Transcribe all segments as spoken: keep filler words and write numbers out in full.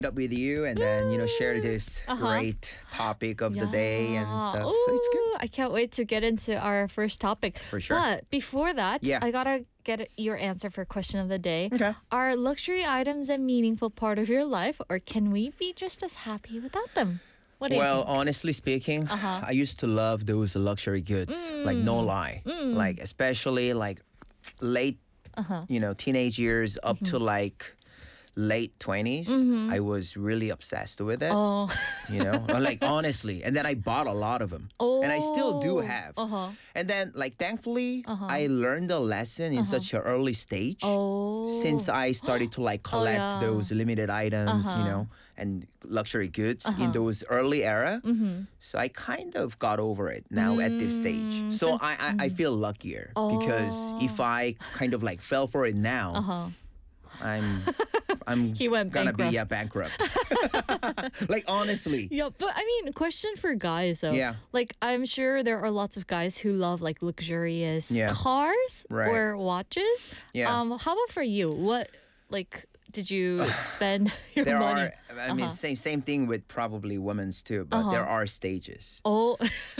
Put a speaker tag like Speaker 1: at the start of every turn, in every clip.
Speaker 1: up with you and then you know share this
Speaker 2: Uh-huh.
Speaker 1: great topic of the day and
Speaker 2: Yeah.
Speaker 1: stuff. So it's good
Speaker 2: Ooh, I can't wait to get into our first topic.
Speaker 1: for sure.
Speaker 2: But before that,
Speaker 1: Yeah.
Speaker 2: I gotta get your answer for question of the day.
Speaker 1: Okay.
Speaker 2: Are luxury items a meaningful part of your life, or can we be just as happy without them? What do
Speaker 1: Well,
Speaker 2: you think?
Speaker 1: honestly speaking,
Speaker 2: Uh-huh.
Speaker 1: I used to love those luxury goods. Like no lie, like especially like late,
Speaker 2: Uh-huh.
Speaker 1: you know, teenage years up to like late twenties. I was really obsessed with it.
Speaker 2: Oh.
Speaker 1: You know, like honestly, and then I bought a lot of them, and I still do
Speaker 2: Oh.
Speaker 1: have.
Speaker 2: Uh-huh.
Speaker 1: And then, like, thankfully, I learned a lesson in such an early stage.
Speaker 2: Oh.
Speaker 1: Since I started to like collect
Speaker 2: yeah.
Speaker 1: those limited items, you
Speaker 2: Uh-huh.
Speaker 1: know, and luxury goods in those early era.
Speaker 2: Mm-hmm.
Speaker 1: So I kind of got over it now at this stage. So I, I, I feel luckier because if I kind of like fell for it now,
Speaker 2: Uh-huh.
Speaker 1: I'm I'm
Speaker 2: He went
Speaker 1: gonna
Speaker 2: bankrupt.
Speaker 1: be yeah, bankrupt. Like honestly.
Speaker 2: Yeah, but I mean, question for guys though.
Speaker 1: Yeah.
Speaker 2: Like, I'm sure there are lots of guys who love like luxurious
Speaker 1: Yeah.
Speaker 2: cars
Speaker 1: Right.
Speaker 2: or watches.
Speaker 1: Yeah.
Speaker 2: Um, how about for you? What like did you spend your
Speaker 1: There
Speaker 2: money?
Speaker 1: are I mean
Speaker 2: Uh-huh.
Speaker 1: same same thing with probably women's too, but there
Speaker 2: Uh-huh.
Speaker 1: are stages.
Speaker 2: Oh,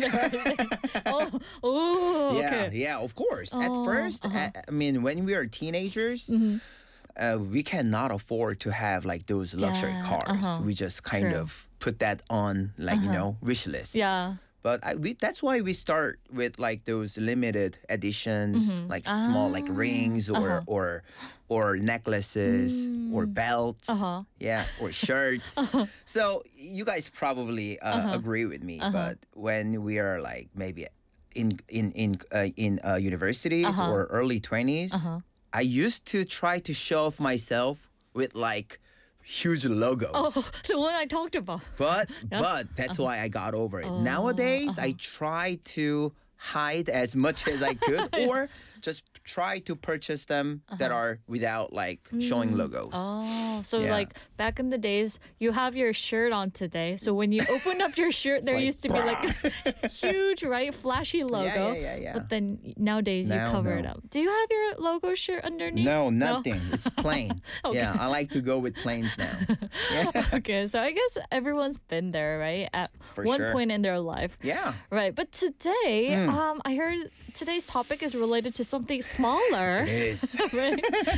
Speaker 2: oh, oh,
Speaker 1: Yeah,
Speaker 2: okay.
Speaker 1: yeah, of course. At
Speaker 2: Oh,
Speaker 1: first,
Speaker 2: uh-huh.
Speaker 1: I, I mean, when we are teenagers,
Speaker 2: Mm-hmm.
Speaker 1: uh, we cannot afford to have like those luxury
Speaker 2: Yeah,
Speaker 1: cars.
Speaker 2: uh-huh.
Speaker 1: We just kind
Speaker 2: True.
Speaker 1: of put that on, like you know, wish lists.
Speaker 2: Yeah.
Speaker 1: But I, we, that's why we start with like those limited editions, like small like rings or
Speaker 2: Mm-hmm. uh-huh.
Speaker 1: or or necklaces or belts,
Speaker 2: Uh-huh.
Speaker 1: yeah, or shirts. So you guys probably uh,
Speaker 2: Uh-huh.
Speaker 1: agree with me, but when we are like maybe in in in uh, in uh, universities
Speaker 2: Uh-huh.
Speaker 1: or early twenties, I used to try to show off myself with like huge logos.
Speaker 2: Oh, the one I talked about.
Speaker 1: But but that's
Speaker 2: Uh-huh.
Speaker 1: why I got over it.
Speaker 2: Oh,
Speaker 1: Nowadays, I try to hide as much as I could, or just try to purchase them that are without like showing logos.
Speaker 2: Uh-huh. Oh, so
Speaker 1: Yeah.
Speaker 2: like back in the days, you have your shirt on today. So when you open up your shirt, there
Speaker 1: like,
Speaker 2: used to be like a huge, right, flashy logo.
Speaker 1: yeah, yeah, yeah.
Speaker 2: But then nowadays you
Speaker 1: Now,
Speaker 2: cover
Speaker 1: no.
Speaker 2: it up. Do you have your logo shirt underneath?
Speaker 1: No, nothing. It's plain.
Speaker 2: Okay.
Speaker 1: Yeah, I like to go with plains now. Yeah,
Speaker 2: Okay, so I guess everyone's been there, right? At
Speaker 1: For
Speaker 2: one
Speaker 1: sure.
Speaker 2: point in their life.
Speaker 1: yeah.
Speaker 2: Right, but today,
Speaker 1: Hmm.
Speaker 2: um, I heard today's topic is related to something smaller.
Speaker 1: It is
Speaker 2: Right?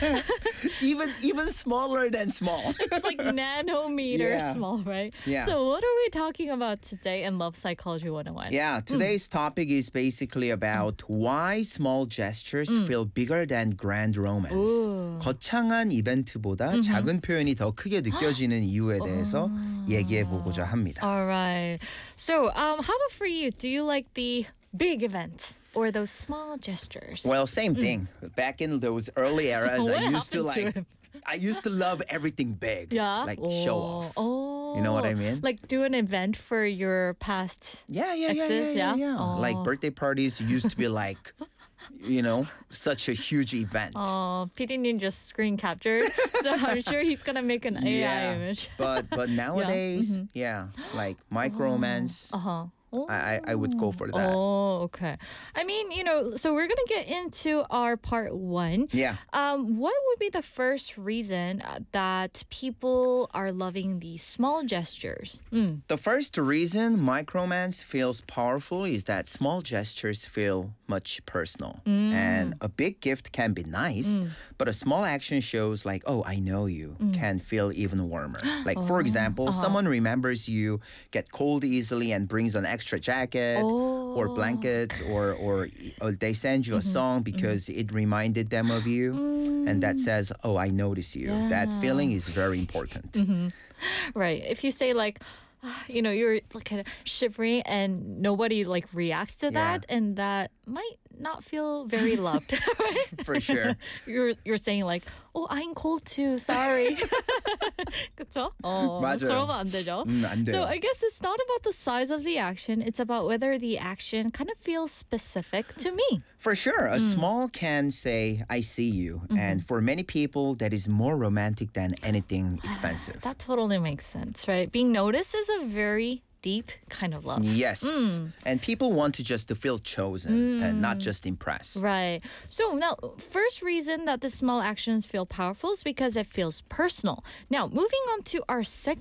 Speaker 1: even even smaller than small.
Speaker 2: It's like nanometer
Speaker 1: Yeah.
Speaker 2: small, right?
Speaker 1: Yeah.
Speaker 2: So what are we talking about today in Love Psychology one oh one?
Speaker 1: Yeah, today's topic is basically about why small gestures feel bigger than grand romance.
Speaker 2: Ooh.
Speaker 1: 거창한 이벤트보다 작은 표현이 더 크게 느껴지는 이유에 대해서 얘기해 보고자 합니다.
Speaker 2: All right. So, um, how about for you? Do you like the big events or those small gestures?
Speaker 1: Well, same thing. Back in those early eras,
Speaker 2: What
Speaker 1: I used to
Speaker 2: happened to
Speaker 1: like I used to love everything big.
Speaker 2: yeah.
Speaker 1: Like show
Speaker 2: Oh.
Speaker 1: off.
Speaker 2: Oh.
Speaker 1: You know what I mean?
Speaker 2: Like do an event for your past.
Speaker 1: Yeah, yeah, yeah, yeah,
Speaker 2: Exes,
Speaker 1: yeah,
Speaker 2: yeah?
Speaker 1: yeah. Like
Speaker 2: Oh.
Speaker 1: birthday parties used to be like, you know, such a huge event.
Speaker 2: Oh, 피디님 just screen captured. So I'm sure he's gonna make an A I
Speaker 1: yeah,
Speaker 2: image.
Speaker 1: but but nowadays,
Speaker 2: Mm-hmm.
Speaker 1: yeah, like micro romance,
Speaker 2: Uh huh.
Speaker 1: I, I I would go for that.
Speaker 2: Oh, okay. I mean, you know, so we're gonna get into our part one.
Speaker 1: Yeah.
Speaker 2: Um, what would be the first reason uh, that people are loving these small gestures? Mm.
Speaker 1: The first reason micromance feels powerful is that small gestures feel much personal.
Speaker 2: Mm.
Speaker 1: And a big gift can be nice, but a small action shows like, oh, I know you,
Speaker 2: Mm.
Speaker 1: can feel even warmer. Like, for example,
Speaker 2: Uh-huh.
Speaker 1: someone remembers you, get cold easily, and brings an extra jacket or
Speaker 2: Oh.
Speaker 1: blankets, or, or, or they send you a
Speaker 2: Mm-hmm.
Speaker 1: song because it reminded them of you. And that says, oh, I notice you. That
Speaker 2: Mm. Yeah.
Speaker 1: feeling is very important.
Speaker 2: Right. If you say like, ah, you know, you're like kind of shivering and nobody like reacts to
Speaker 1: Yeah.
Speaker 2: that, and that might not feel very loved.
Speaker 1: For sure.
Speaker 2: you're you're saying like, oh, I'm cold too. Sorry. 그쵸? 어,
Speaker 1: 맞아요.
Speaker 2: 그러면 안 되죠.
Speaker 1: 음, 안
Speaker 2: So
Speaker 1: 돼요.
Speaker 2: I guess it's not about the size of the action. It's about whether the action kind of feels specific to me.
Speaker 1: For sure,
Speaker 2: Mm.
Speaker 1: a small can say, I see you.
Speaker 2: Mm-hmm.
Speaker 1: And for many people, that is more romantic than anything expensive.
Speaker 2: That totally makes sense, right? Being noticed is a very deep kind of love.
Speaker 1: Yes.
Speaker 2: Mm.
Speaker 1: And people want to just to feel chosen and not just impressed.
Speaker 2: Right. So now, first reason that the small actions feel powerful is because it feels personal. Now, moving on to our second